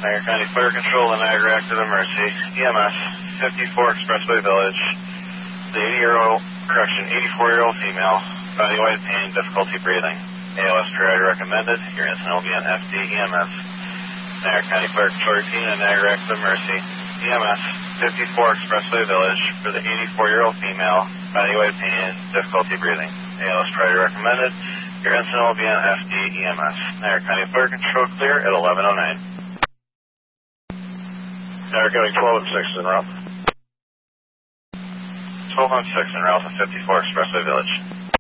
Niagara County Fire Control, the Niagara Active Emergency, EMS, 54 Expressway Village. The 84-year-old female, body white pain, difficulty breathing. ALS priority recommended. Your incident will be on FD EMS. Niagara County Fire Control routine and Niagara Active Emergency, EMS, 54 Expressway Village for the 84-year-old female, body white pain, difficulty breathing. ALS priority recommended. Your incident will be on FD EMS. Niagara County Fire Control clear at 11:09. Niagara County 12 and 6 en route. 12 on 6 en route to 54 Expressway Village.